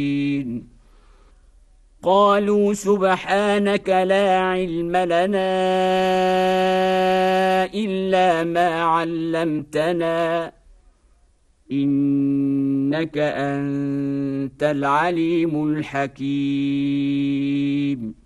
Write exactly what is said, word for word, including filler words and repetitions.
قالوا سبحانك لا علم لنا إلا ما علمتنا إنك أنت العليم الحكيم